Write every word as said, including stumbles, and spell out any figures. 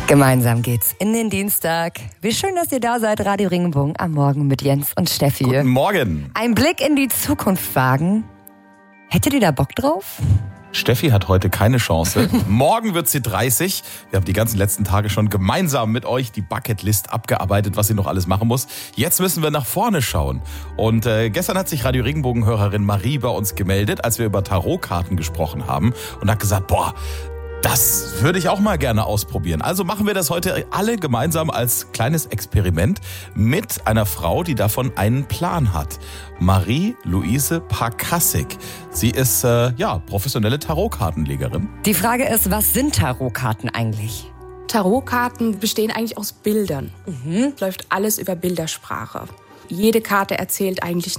Gemeinsam geht's in den Dienstag. Wie schön, dass ihr da seid. Radio Regenbogen am Morgen mit Jens und Steffi. Guten Morgen. Ein Blick in die Zukunft wagen. Hättet ihr da Bock drauf? Steffi hat heute keine Chance. Morgen wird sie dreißig. Wir haben die ganzen letzten Tage schon gemeinsam mit euch die Bucketlist abgearbeitet, was sie noch alles machen muss. Jetzt müssen wir nach vorne schauen. Und äh, gestern hat sich Radio Regenbogen-Hörerin Marie bei uns gemeldet, als wir über Tarotkarten gesprochen haben und hat gesagt, boah, das würde ich auch mal gerne ausprobieren. Also machen wir das heute alle gemeinsam als kleines Experiment mit einer Frau, die davon einen Plan hat. Marie-Louise Parkassig. Sie ist äh, ja professionelle Tarotkartenlegerin. Die Frage ist, was sind Tarotkarten eigentlich? Tarotkarten bestehen eigentlich aus Bildern. Mhm. Läuft alles über Bildersprache. Jede Karte erzählt eigentlich